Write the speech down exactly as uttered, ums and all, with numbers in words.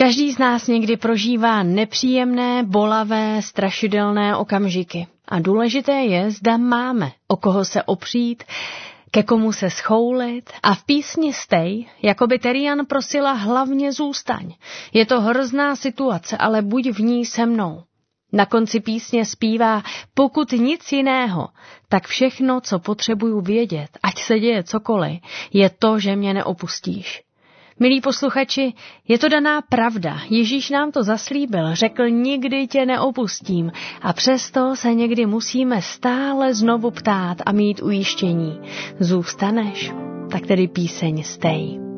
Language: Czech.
Každý z nás někdy prožívá nepříjemné, bolavé, strašidelné okamžiky. A důležité je, zda máme o koho se opřít, ke komu se schoulit. A v písni Stej, jako by Terian prosila hlavně zůstaň. Je to hrozná situace, ale buď v ní se mnou. Na konci písně zpívá, pokud nic jiného, tak všechno, co potřebuju vědět, ať se děje cokoliv, je to, že mě neopustíš. Milí posluchači, je to daná pravda. Ježíš nám to zaslíbil, řekl, nikdy tě neopustím, a přesto se někdy musíme stále znovu ptát a mít ujištění. Zůstaneš? Tak tedy píseň Stej.